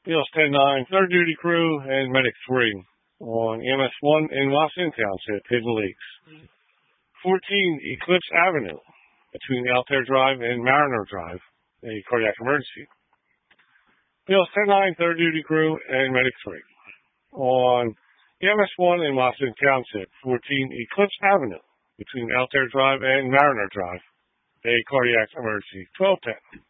BLS 10-9, third duty crew and medic 3 on EMS 1 in Washington Township, Hidden Lakes. 14 Eclipse Avenue between Altair Drive and Mariner Drive, a cardiac emergency. BLS 10-9, third duty crew and medic 3 on EMS 1 in Washington Township. 14 Eclipse Avenue between Altair Drive and Mariner Drive, a cardiac emergency. 1210.